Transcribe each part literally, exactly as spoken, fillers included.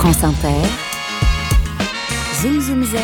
France Inter, Zoom Zoom Zen,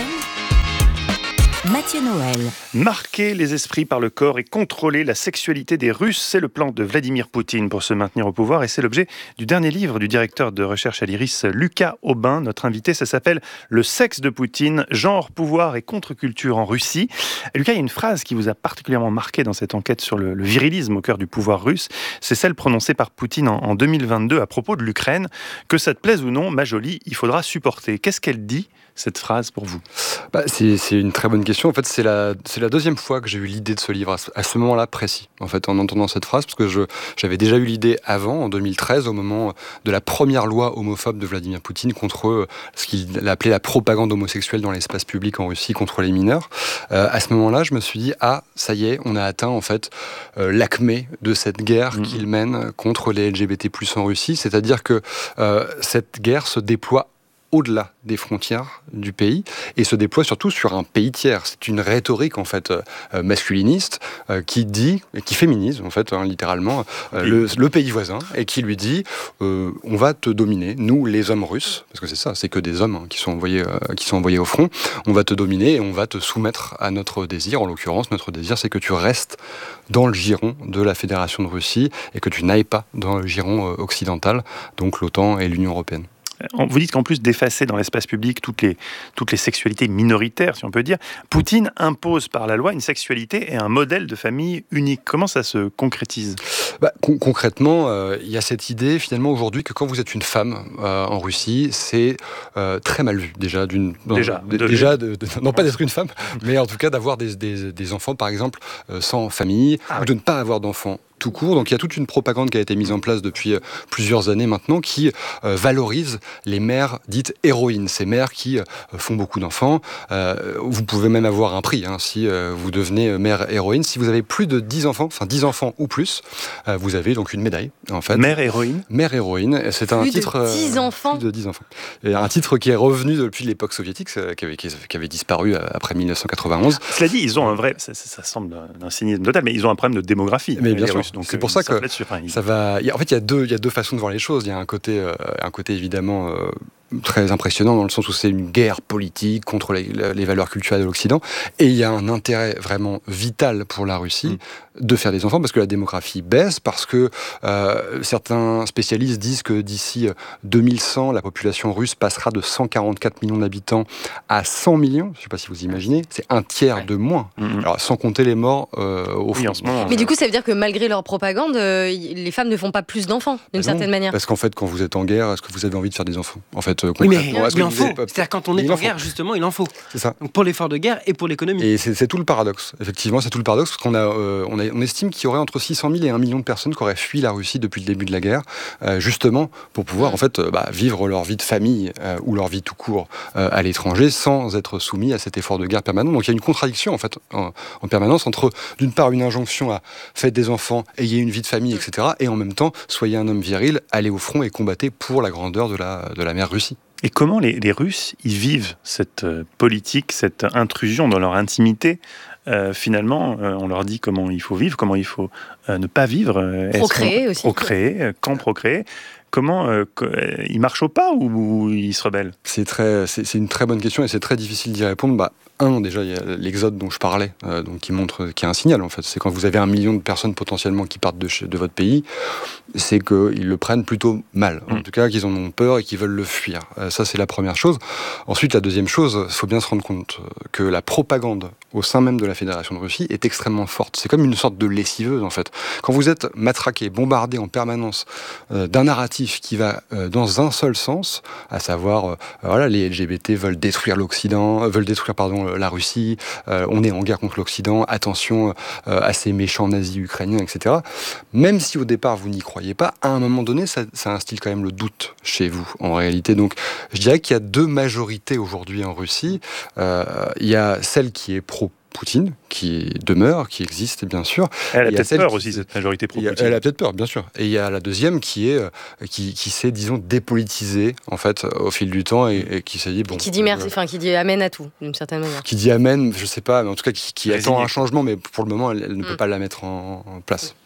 Mathieu Noël. Marquer les esprits par le corps et contrôler la sexualité des Russes, c'est le plan de Vladimir Poutine pour se maintenir au pouvoir et c'est l'objet du dernier livre du directeur de recherche à l'Iris, Lucas Aubin. Notre invité, ça s'appelle « Le sexe de Poutine, genre, pouvoir et contre-culture en Russie ». Lucas, il y a une phrase qui vous a particulièrement marqué dans cette enquête sur le, le virilisme au cœur du pouvoir russe. C'est celle prononcée par Poutine en, en deux mille vingt-deux à propos de l'Ukraine. Que ça te plaise ou non, ma jolie, il faudra supporter. Qu'est-ce qu'elle dit, cette phrase, pour vous ? bah, c'est, c'est une très bonne question. En fait, c'est la, c'est la deuxième fois que j'ai eu l'idée de ce livre, à ce, à ce moment-là précis, en fait, en entendant cette phrase, parce que je, j'avais déjà eu l'idée avant, en deux mille treize, au moment de la première loi homophobe de Vladimir Poutine contre ce qu'il appelait la propagande homosexuelle dans l'espace public en Russie contre les mineurs. Euh, à ce moment-là, je me suis dit, ah, ça y est, on a atteint, en fait, euh, l'acmé de cette guerre mmh. qu'il mène contre les L G B T plus, en Russie, c'est-à-dire que euh, cette guerre se déploie au-delà des frontières du pays et se déploie surtout sur un pays tiers. C'est une rhétorique en fait euh, masculiniste euh, qui dit, qui féminise en fait hein, littéralement euh, le, le pays voisin et qui lui dit euh, on va te dominer, nous les hommes russes, parce que c'est ça, c'est que des hommes hein, qui sont envoyés, euh, qui sont envoyés au front. On va te dominer et on va te soumettre à notre désir. En l'occurrence, notre désir, c'est que tu restes dans le giron de la Fédération de Russie et que tu n'ailles pas dans le giron euh, occidental, donc l'OTAN et l'Union européenne. Vous dites qu'en plus d'effacer dans l'espace public toutes les, toutes les sexualités minoritaires, si on peut dire, Poutine impose par la loi une sexualité et un modèle de famille unique. Comment ça se concrétise ? bah, con- Concrètement, il euh, y a cette idée finalement aujourd'hui que quand vous êtes une femme euh, en Russie, c'est euh, très mal vu déjà. D'une, déjà, de, de déjà de, de, non pas d'être une femme, mais en tout cas d'avoir des, des, des enfants par exemple euh, sans famille, ah, ou oui. de ne pas avoir d'enfants tout court. Donc il y a toute une propagande qui a été mise en place depuis euh, plusieurs années maintenant qui euh, valorise les mères dites héroïnes, ces mères qui euh, font beaucoup d'enfants. Euh, vous pouvez même avoir un prix hein, si euh, vous devenez mère héroïne. Si vous avez plus de dix enfants, enfin dix enfants ou plus, euh, vous avez donc une médaille en fait. Mère héroïne. Mère héroïne, c'est plus un de titre dix enfants. Plus de dix enfants. Et un titre qui est revenu depuis l'époque soviétique, qui avait, qui avait disparu après dix-neuf cent quatre-vingt-onze. Cela dit, ils ont un vrai, ça, ça, ça semble d'un cynisme total, mais ils ont un problème de démographie. Mais bien sûr. Russes, donc c'est pour ça que ça va. En fait, il y a deux, il y a deux façons de voir les choses. Il y a un côté, euh, un côté évidemment euh, très impressionnant dans le sens où c'est une guerre politique contre les, les valeurs culturelles de l'Occident, et il y a un intérêt vraiment vital pour la Russie mmh. de faire des enfants parce que la démographie baisse, parce que euh, certains spécialistes disent que d'ici deux mille cent, la population russe passera de cent quarante-quatre millions d'habitants à cent millions. Je ne sais pas si vous imaginez, c'est un tiers ouais. de moins. Mmh. Alors, sans compter les morts euh, au oui, fond. En ce moment, mais euh... du coup, ça veut dire que malgré leur propagande, euh, les femmes ne font pas plus d'enfants d'une bah certaine non, manière. Parce qu'en fait, quand vous êtes en guerre, est-ce que vous avez envie de faire des enfants ? En fait, oui, mais il en faut. C'est-à-dire quand on est en guerre, justement, il en faut. C'est ça. Donc pour l'effort de guerre et pour l'économie. Et c'est, c'est tout le paradoxe. Effectivement, c'est tout le paradoxe parce qu'on a, euh, on, a, on estime qu'il y aurait entre six cent mille et un million de personnes qui auraient fui la Russie depuis le début de la guerre, euh, justement pour pouvoir en fait euh, bah, vivre leur vie de famille euh, ou leur vie tout court euh, à l'étranger sans être soumis à cet effort de guerre permanent. Donc il y a une contradiction en fait en, en permanence entre d'une part une injonction à faites des enfants, ayez une vie de famille, et cetera, et en même temps soyez un homme viril, allez au front et combattez pour la grandeur de la de la mère Russie. Et comment les, les Russes, ils vivent cette euh, politique, cette intrusion dans leur intimité ? euh, Finalement, euh, on leur dit comment il faut vivre, comment il faut euh, ne pas vivre. Euh, procréer aussi. Procréer, euh, quand procréer. Comment euh, ils marchent au pas ou, ou ils se rebellent ? C'est très, c'est, c'est une très bonne question et c'est très difficile d'y répondre. Bah, un, déjà, il y a l'exode dont je parlais, euh, donc qui montre, qui est un signal en fait. C'est quand vous avez un million de personnes potentiellement qui partent de, chez, de votre pays, c'est qu'ils le prennent plutôt mal. En mmh. tout cas, qu'ils en ont peur et qu'ils veulent le fuir. Euh, ça, c'est la première chose. Ensuite, la deuxième chose, il faut bien se rendre compte que la propagande au sein même de la Fédération de Russie est extrêmement forte. C'est comme une sorte de lessiveuse en fait. Quand vous êtes matraqué, bombardé en permanence euh, d'un narratif qui va euh, dans un seul sens, à savoir, euh, voilà, les L G B T veulent détruire l'Occident, euh, veulent détruire pardon la Russie, euh, on est en guerre contre l'Occident, attention euh, à ces méchants nazis ukrainiens, et cetera. Même si au départ vous n'y croyez pas, à un moment donné, ça, ça instille quand même le doute chez vous, en réalité. Donc, je dirais qu'il y a deux majorités aujourd'hui en Russie. Euh, il y a celle qui est pro Poutine, qui demeure, qui existe bien sûr. Elle a peut-être peur qui, aussi, cette majorité pro-Poutine. Elle a peut-être peur, bien sûr. Et il y a la deuxième qui est, qui, qui s'est, disons, dépolitisée, en fait, au fil du temps, et, et qui s'est dit... Bon, qui dit merci, enfin, qui dit amen à tout, d'une certaine manière. Qui dit amen, je sais pas, mais en tout cas, qui, qui attend un changement, mais pour le moment, elle, elle ne mmh. peut pas la mettre en, en place.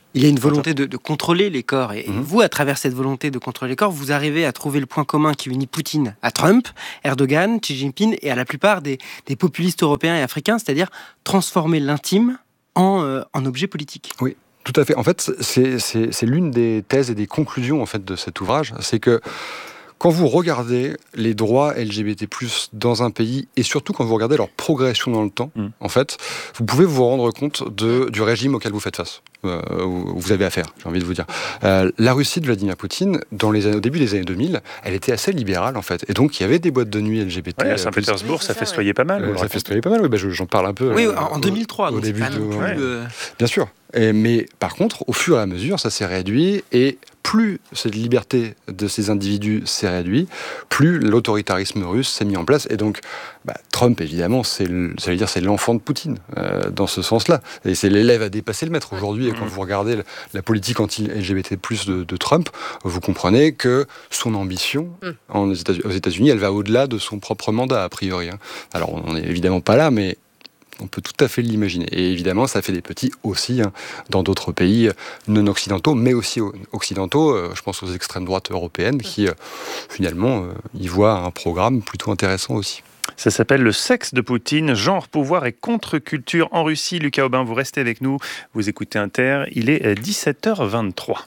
Il y a une volonté de, de contrôler les corps. Et Mhm. vous, à travers cette volonté de contrôler les corps, vous arrivez à trouver le point commun qui unit Poutine à Trump, Erdogan, Xi Jinping et à la plupart des, des populistes européens et africains, c'est-à-dire transformer l'intime en, euh, en objet politique. Oui, tout à fait. En fait, c'est, c'est, c'est l'une des thèses et des conclusions en fait, de cet ouvrage. C'est que quand vous regardez les droits L G B T plus, dans un pays, et surtout quand vous regardez leur progression dans le temps, mmh. en fait, vous pouvez vous rendre compte de, du régime auquel vous faites face, euh, où vous avez affaire, j'ai envie de vous dire. Euh, la Russie de Vladimir Poutine, dans les années, au début des années deux mille, elle était assez libérale, en fait. Et donc, il y avait des boîtes de nuit L G B T. Ouais, à Saint-Pétersbourg, ça, ça festoyait ouais. pas mal. Euh, ça festoyait pas mal, oui, bah, je, j'en parle un peu. Oui, euh, en deux mille trois, au, donc au début de... ouais. euh... Bien sûr. Et, mais par contre, au fur et à mesure, ça s'est réduit, et plus cette liberté de ces individus s'est réduite, plus l'autoritarisme russe s'est mis en place. Et donc, bah, Trump, évidemment, c'est, le, ça veut dire, c'est l'enfant de Poutine, euh, dans ce sens-là. Et c'est l'élève à dépasser le maître. Aujourd'hui, mmh. quand vous regardez la politique anti-L G B T plus, de, de Trump, vous comprenez que son ambition mmh. en, aux États-Unis, elle va au-delà de son propre mandat, a priori. Hein. Alors, on n'est évidemment pas là, mais on peut tout à fait l'imaginer. Et évidemment, ça fait des petits aussi hein, dans d'autres pays non occidentaux, mais aussi occidentaux. Euh, je pense aux extrêmes droites européennes qui, euh, finalement, euh, y voient un programme plutôt intéressant aussi. Ça s'appelle Le sexe de Poutine, genre, pouvoir et contre-culture en Russie. Lucas Aubin, vous restez avec nous. Vous écoutez Inter. Il est dix-sept heures vingt-trois.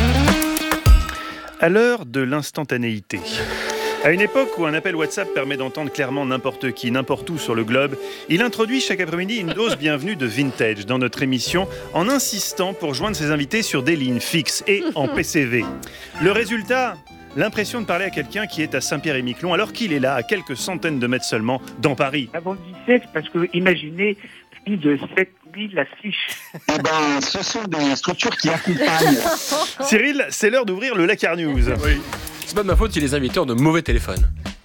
À l'heure de l'instantanéité. À une époque où un appel WhatsApp permet d'entendre clairement n'importe qui, n'importe où sur le globe, il introduit chaque après-midi une dose bienvenue de vintage dans notre émission en insistant pour joindre ses invités sur des lignes fixes et en P C V. Le résultat ? L'impression de parler à quelqu'un qui est à Saint-Pierre-et-Miquelon alors qu'il est là, à quelques centaines de mètres seulement, dans Paris. Avant dix-sept, parce que imaginez plus de sept mille affiches. Eh ben, ce sont des structures qui accompagnent. Cyril, c'est l'heure d'ouvrir le Lakar News. Oui. C'est pas de ma faute si les invités ont de mauvais téléphones.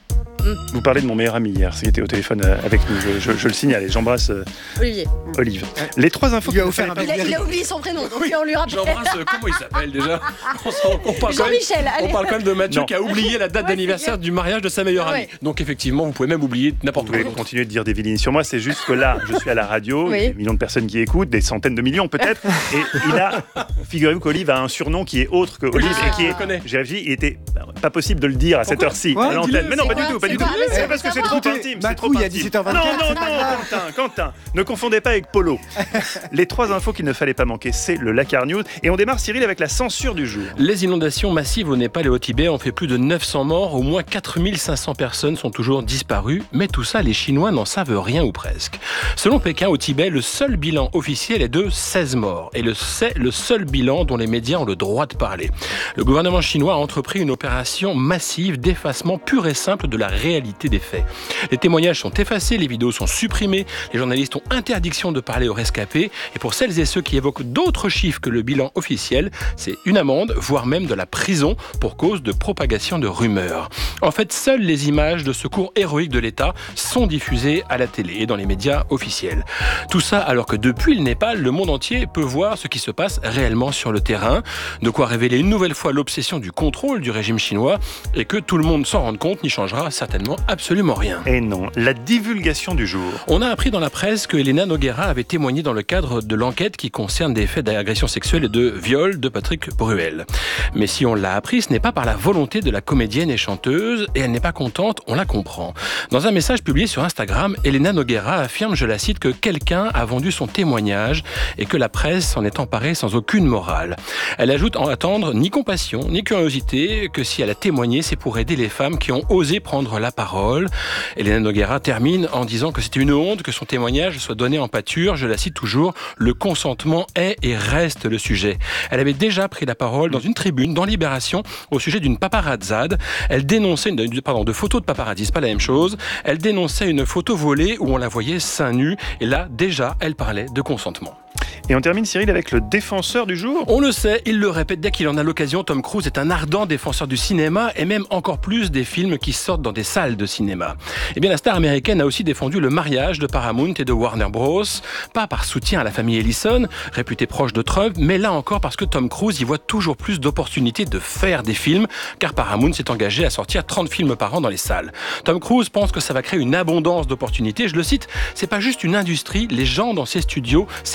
Vous parlez de mon meilleur ami hier, qui était au téléphone avec nous, je, je, je le signale, et j'embrasse euh, Olivier. Olive. Les trois infos il, a offert il, a, il a oublié son prénom, donc oui, on lui rappelle. J'embrasse, euh, comment il s'appelle déjà on, on, parle Jean-Michel, même, on parle quand même de Mathieu non. qui a oublié la date ouais, d'anniversaire du mariage de sa meilleure amie. Ouais. Donc effectivement, vous pouvez même oublier n'importe quoi. Vous pouvez continuer de dire des vilaines sur moi, c'est juste que là, je suis à la radio, oui. il y a des millions de personnes qui écoutent, des centaines de millions peut-être, et il a, figurez-vous qu'Olive a un surnom qui est autre que Olive, ah, et qui est, j'ai réfléchi, il était pas possible de le dire à cette heure-ci, à l'antenne. Mais non, pas du tout, pas du tout. C'est parce que c'est trop intime. C'est trop intime. dix-sept heures vingt-quatre. Non, non, non, Quentin, Quentin, ne confondez pas avec Polo. Les trois infos qu'il ne fallait pas manquer, c'est le Lakar News. Et on démarre, Cyril, avec la censure du jour. Les inondations massives au Népal et au Tibet ont fait plus de neuf cents morts. Au moins quatre mille cinq cents personnes sont toujours disparues. Mais tout ça, les Chinois n'en savent rien ou presque. Selon Pékin, au Tibet, le seul bilan officiel est de seize morts. Et le, c'est le seul bilan dont les médias ont le droit de parler. Le gouvernement chinois a entrepris une opération massive d'effacement pur et simple de la réalité des faits. Les témoignages sont effacés, les vidéos sont supprimées, les journalistes ont interdiction de parler aux rescapés. Et pour celles et ceux qui évoquent d'autres chiffres que le bilan officiel, c'est une amende, voire même de la prison pour cause de propagation de rumeurs. En fait, seules les images de secours héroïques de l'État sont diffusées à la télé et dans les médias officiels. Tout ça alors que depuis le Népal, le monde entier peut voir ce qui se passe réellement sur le terrain. De quoi révéler une nouvelle fois l'obsession du contrôle du régime chinois et que tout le monde s'en rende compte n'y changera certainement absolument rien. Et non, la divulgation du jour. On a appris dans la presse que Elena Nogueira avait témoigné dans le cadre de l'enquête qui concerne des faits d'agression sexuelle et de viol de Patrick Bruel. Mais si on l'a appris, ce n'est pas par la volonté de la comédienne et chanteuse, et elle n'est pas contente, on la comprend. Dans un message publié sur Instagram, Elena Nogueira affirme, je la cite, que quelqu'un a vendu son témoignage et que la presse s'en est emparée sans aucune morale. Elle ajoute en attendre ni compassion, ni curiosité, que si elle a témoigné, c'est pour aider les femmes qui ont osé prendre la parole. Elena Nogueira termine en disant que c'était une honte que son témoignage soit donné en pâture. Je la cite toujours, le consentement est et reste le sujet. Elle avait déjà pris la parole dans une tribune dans Libération au sujet d'une paparazzade. Elle dénonçait une, pardon, de photos de paparazzi, c'est pas la même chose. Elle dénonçait une photo volée où on la voyait seins nus. Et là, déjà, elle parlait de consentement. Et on termine, Cyril, avec le défenseur du jour. On le sait, il le répète dès qu'il en a l'occasion, Tom Cruise est un ardent défenseur du cinéma et même encore plus des films qui sortent dans des salles de cinéma. Eh bien, la star américaine a aussi défendu le mariage de Paramount et de Warner Bros. Pas par soutien à la famille Ellison, réputée proche de Trump, mais là encore parce que Tom Cruise y voit toujours plus d'opportunités de faire des films, car Paramount s'est engagé à sortir trente films par an dans les salles. Tom Cruise pense que ça va créer une abondance d'opportunités. Je le cite, c'est pas juste une industrie, les gens dans ces studios, c'est ma famille.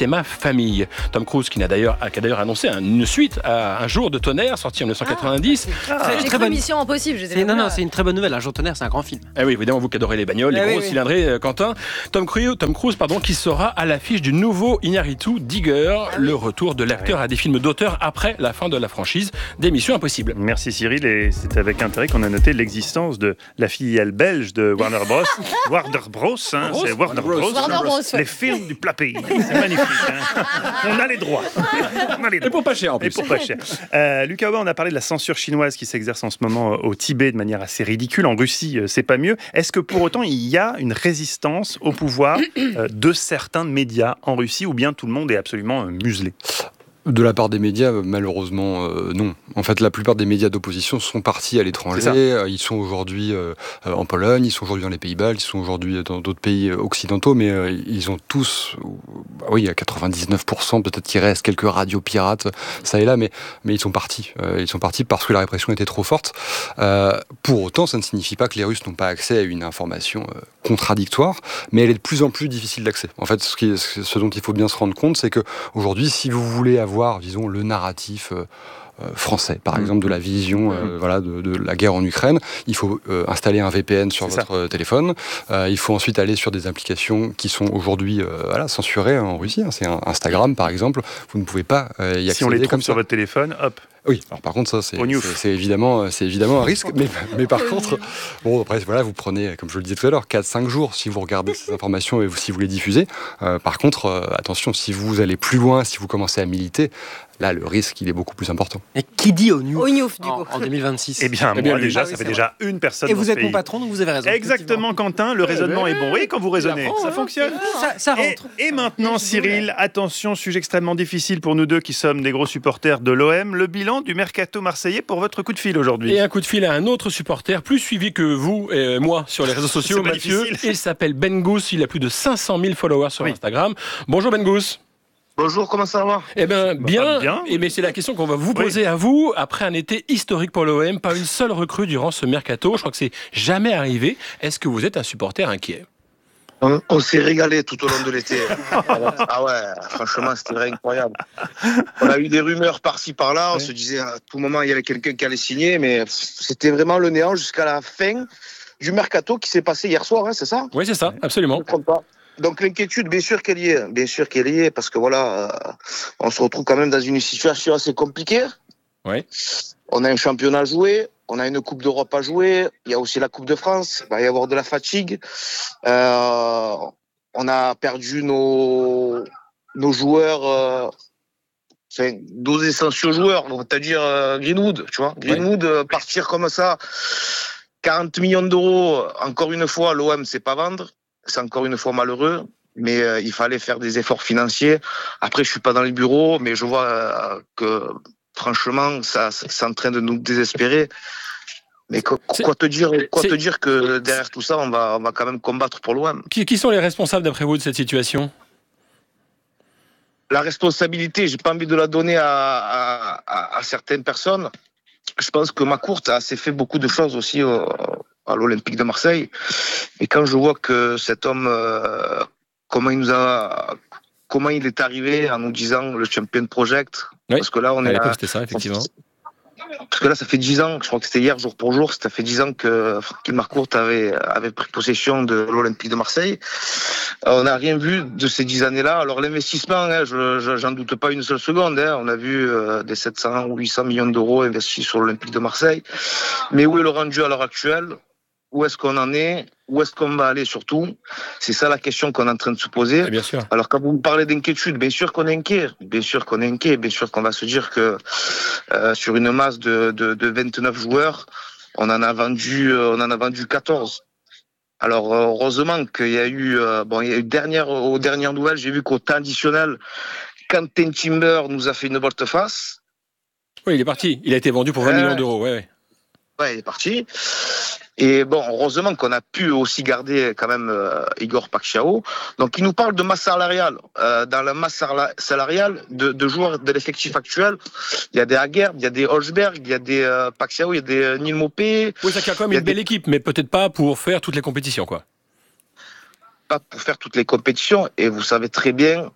famille. Tom Cruise, qui, n'a d'ailleurs, qui a d'ailleurs annoncé une suite à Un jour de tonnerre, sorti en dix-neuf cent quatre-vingt-dix. Ah, Très- J'ai très cru bonne- Mission Impossible. j'étais C'est- là. non, non, c'est une très bonne nouvelle. Un jour de tonnerre, c'est un grand film. Ah oui, évidemment, vous qui adorez les bagnoles, les Ah oui, gros oui. cylindrés, euh, Quentin. Tom Cruise, Tom Cruise pardon, qui sera à l'affiche du nouveau Iñárritu Digger, le retour de l'acteur à des films d'auteur après la fin de la franchise des Missions Impossibles. Merci Cyril, et c'est avec intérêt qu'on a noté l'existence de la filiale belge de Warner Bros. Warner Bros, hein, Bros c'est Warner Bros. Bros. Warner Bros, ouais. Les films du plat pays, c'est magnifique. Hein. On a les droits. On a les Et droits. pour pas cher en Et plus. pour pas cher. Euh, Lucas Aubin, on a parlé de la censure chinoise qui s'exerce en ce moment au Tibet de manière assez ridicule. En Russie, c'est pas mieux. Est-ce que pour autant, il y a une résistance au pouvoir euh, de certains médias en Russie, ou bien tout le monde est absolument euh, muselé ? De la part des médias, malheureusement, euh, non. En fait, la plupart des médias d'opposition sont partis à l'étranger. C'est ça. Euh, Ils sont aujourd'hui euh, en Pologne, ils sont aujourd'hui dans les Pays-Bas, ils sont aujourd'hui dans d'autres pays occidentaux, mais euh, ils ont tous, euh, bah oui, à quatre-vingt-dix-neuf pour cent, peut-être qu'il reste quelques radios pirates, ça et là, mais, mais ils sont partis. Euh, ils sont partis parce que la répression était trop forte. Euh, pour autant, ça ne signifie pas que les Russes n'ont pas accès à une information euh, contradictoire, mais elle est de plus en plus difficile d'accès. En fait, ce, qui est, ce dont il faut bien se rendre compte, c'est que aujourd'hui, si vous voulez avoir, disons, le narratif euh, euh, français, par exemple, de la vision euh, voilà, de, de la guerre en Ukraine, il faut euh, installer un V P N sur C'est votre euh, téléphone. Euh, il faut ensuite aller sur des applications qui sont aujourd'hui euh, voilà, censurées en Russie. Hein. C'est un Instagram, par exemple. Vous ne pouvez pas euh, y accéder Si on les trouve comme sur ça. votre téléphone, hop. Oui, alors par contre, ça, c'est, Au Newf. c'est, c'est évidemment, c'est évidemment un risque. Mais, mais par contre, bon, après, voilà, vous prenez, comme je le disais tout à l'heure, quatre à cinq jours si vous regardez ces informations et vous, si vous les diffusez. Euh, par contre, euh, attention, si vous allez plus loin, si vous commencez à militer, là, le risque, il est beaucoup plus important. Et qui dit au New Au Newf, du en, coup. en deux mille vingt-six? Eh bien, Eh bien, moi, lui. déjà, Ah ça oui, fait c'est déjà une personne Et dans vous ce êtes pays. mon patron, donc vous avez raison. Exactement, Quentin, le raisonnement est bon. Oui, quand vous raisonnez, apprend, ça hein. fonctionne. Ça, ça Et, rentre. et maintenant, Cyril, attention, sujet extrêmement difficile pour nous deux qui sommes des gros supporters de l'O M. Le bilan du mercato marseillais pour votre coup de fil aujourd'hui. Et un coup de fil à un autre supporter, plus suivi que vous et moi sur les réseaux sociaux, C'est pas Mathieu. difficile. Il s'appelle Ben Gous, il a plus de cinq cent mille followers sur Oui. Instagram. Bonjour Ben Gous. Bonjour, comment ça va? Eh bien, bien, bien. Et mais c'est la question qu'on va vous Oui. poser à vous. Après un été historique pour l'O M, pas une seule recrue durant ce mercato. Je crois que c'est jamais arrivé. Est-ce que vous êtes un supporter inquiet? On, on s'est régalé tout au long de l'été. Ah ouais, franchement, c'était vrai incroyable. On a eu des rumeurs par-ci par-là. On Ouais. se disait à tout moment il y avait quelqu'un qui allait signer, mais c'était vraiment le néant jusqu'à la fin du mercato qui s'est passé hier soir, hein, c'est ça? Oui, c'est ça, Je absolument. ne me trompe pas. Donc l'inquiétude, bien sûr qu'elle y est, bien sûr qu'elle y est, parce que voilà, euh, on se retrouve quand même dans une situation assez compliquée. Oui. On a un championnat à jouer, on a une Coupe d'Europe à jouer, il y a aussi la Coupe de France, il va y avoir de la fatigue. Euh, on a perdu nos, nos joueurs, euh, enfin, nos essentiels joueurs, c'est-à-dire euh, Greenwood, tu vois. Greenwood, euh, partir comme ça, quarante millions d'euros, encore une fois, l'O M, c'est pas vendre. C'est encore une fois malheureux, mais euh, il fallait faire des efforts financiers. Après, je suis pas dans les bureaux, mais je vois euh, que franchement, ça, c'est en train de nous désespérer. Mais quoi, quoi te dire, quoi te dire que derrière tout ça, on va, on va quand même combattre pour l'O M. Qui, qui sont les responsables d'après vous de cette situation? La responsabilité, j'ai pas envie de la donner à, à, à, à certaines personnes. Je pense que Macourt a assez fait beaucoup de choses aussi au, à l'Olympique de Marseille. Et quand je vois que cet homme, euh, comment il nous a, comment il est arrivé en nous disant le Champion Project, Oui. parce que là on À est, l'époque, là, c'était ça, effectivement. parce que là ça fait dix ans, je crois que c'était hier jour pour jour, ça fait dix ans que Francky Macourt avait avait pris possession de l'Olympique de Marseille. On n'a rien vu de ces dix années-là. Alors l'investissement, hein, je, je, j'en doute pas une seule seconde. Hein. On a vu euh, des sept cents ou huit cents millions d'euros investis sur l'Olympique de Marseille. Mais où est le rendu à l'heure actuelle? Où est-ce qu'on en est? Où est-ce qu'on va aller surtout? C'est ça la question qu'on est en train de se poser. Et bien sûr. Alors quand vous me parlez d'inquiétude, bien sûr qu'on est inquiet, bien sûr qu'on est inquiet, bien sûr qu'on va se dire que euh, sur une masse de, de, de vingt-neuf joueurs, on en a vendu, euh, on en a vendu quatorze. Alors euh, heureusement qu'il y a eu, euh, bon, il y a eu dernière, aux dernières nouvelles, j'ai vu qu'au temps additionnel, Quentin Timber nous a fait une volte-face. Oui, il est parti. Il a été vendu pour vingt Euh, millions d'euros. Ouais, ouais. Ouais, il est parti. Et bon, heureusement qu'on a pu aussi garder quand même euh, Igor Paxiao. Donc, il nous parle de masse salariale. Euh, dans la masse salariale de, de joueurs de l'effectif actuel, il y a des Aguerd, il y a des Holzberg, il y a des euh, Paxiao, il y a des euh, Neil Maupay. Oui, ça a quand même Il y a une belle des- équipe, mais peut-être pas pour faire toutes les compétitions, quoi. Pas pour faire toutes les compétitions. Et vous savez très bien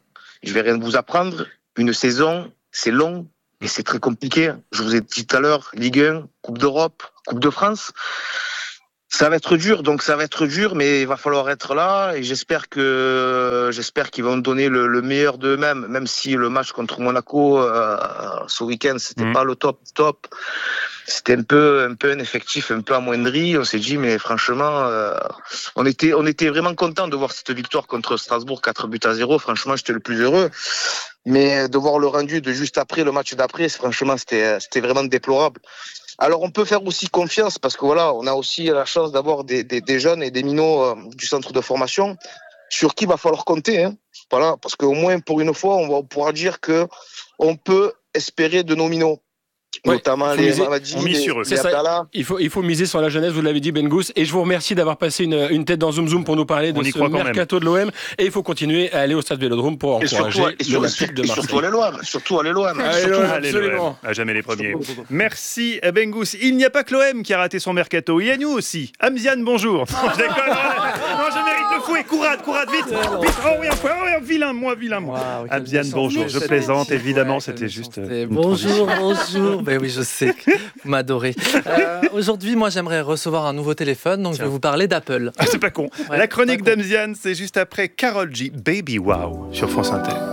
je vais rien vous apprendre. Une saison, c'est long et c'est très compliqué. Je vous ai dit tout à l'heure, Ligue un, Coupe d'Europe, Coupe de France. Ça va être dur, donc ça va être dur, mais il va falloir être là et j'espère que j'espère qu'ils vont donner le, le meilleur d'eux-mêmes, même si le match contre Monaco euh, ce week-end c'était mmh. pas le top top, c'était un peu un peu un effectif un peu amoindri. On s'est dit mais franchement, euh, on était on était vraiment content de voir cette victoire contre Strasbourg quatre buts à zéro. Franchement, j'étais le plus heureux. Mais de voir le rendu de juste après le match d'après, franchement c'était c'était vraiment déplorable. Alors on peut faire aussi confiance parce que voilà, on a aussi la chance d'avoir des, des, des jeunes et des minots euh, du centre de formation sur qui il va falloir compter. Hein. Voilà, parce qu'au moins pour une fois, on, va, on pourra dire que on peut espérer de nos minots. Ouais, notamment les Mamadi, on mise les, sur eux. les ça. Il faut, il faut miser sur la jeunesse, vous l'avez dit Ben Gous, et je vous remercie d'avoir passé une, une tête dans Zoom Zoom pour nous parler de ce mercato de l'O M, et il faut continuer à aller au stade Vélodrome pour encourager l'Olympique de Marseille. Surtout aller loin, surtout aller loin. Absolument. À jamais les premiers. Merci Ben Gous. Il n'y a pas que l'O M qui a raté son mercato, il y a nous aussi. Amzian, bonjour. Non, je déconne. Non, je mérite le fouet. Courade, courade, vite. Vite. Oh oui, oh oui, vilain, moi, vilain, moi. Amzian, bonjour. Je plaisante, évidemment, c'était juste. Bonjour, bonjour. Ben oui, je sais que vous m'adorez. Euh, aujourd'hui, moi, j'aimerais recevoir un nouveau téléphone, donc Tiens. je vais vous parler d'Apple. Ah, c'est pas con. Ouais, La chronique d'Amzian, c'est juste après Karol G, Baby Wow, sur France Inter.